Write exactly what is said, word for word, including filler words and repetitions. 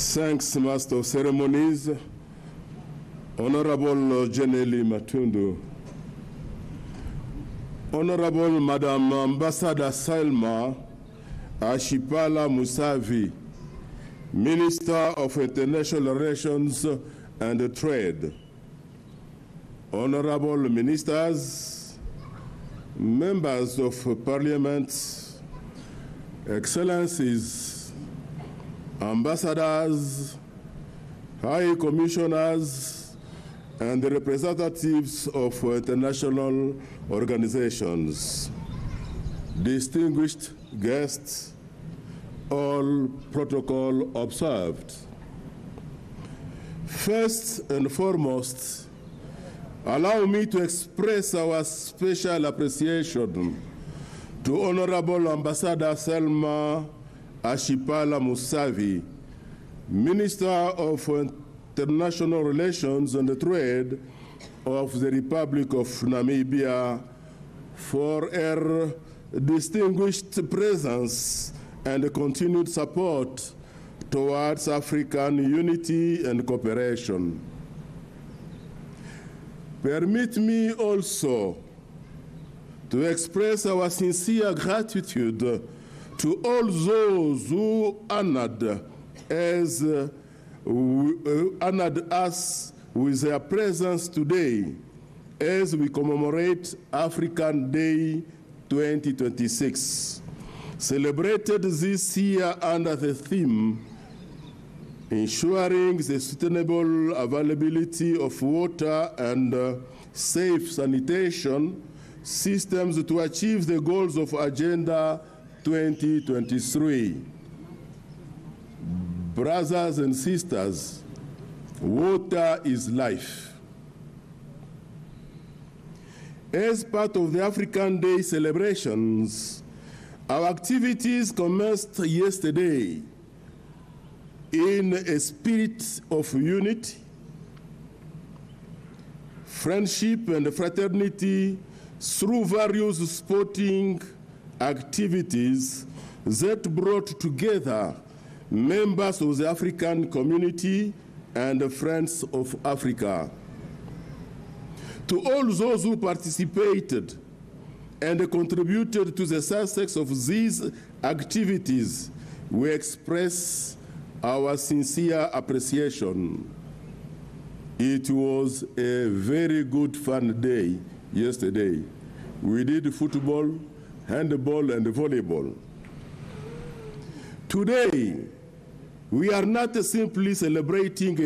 Thanks, Master of Ceremonies, Honorable Jenny Matundu, Honorable Madam Ambassador Salma Ashipala Musavi, Minister of International Relations and Trade, Honorable Ministers, Members of Parliament, Excellencies, Ambassadors, High Commissioners, and the representatives of international organizations, distinguished guests, all protocol observed. First and foremost, allow me to express our special appreciation to Honorable Ambassador Salma Ashipala Musavi, Minister of International Relations and Trade of the Republic of Namibia, for her distinguished presence and continued support towards African unity and cooperation. Permit me also to express our sincere gratitude to all those who honored, as, uh, honored us with their presence today as we commemorate African Day twenty twenty-six, celebrated this year under the theme ensuring the sustainable availability of water and uh, safe sanitation systems to achieve the goals of Agenda twenty twenty-three. Brothers and sisters, water is life. As part of the African Day celebrations, our activities commenced yesterday in a spirit of unity, friendship, and fraternity through various sporting activities that brought together members of the African community and friends of Africa. To all those who participated and contributed to the success of these activities, we express our sincere appreciation. It was a very good fun day yesterday. We did football, handball, and volleyball. Today, we are not simply celebrating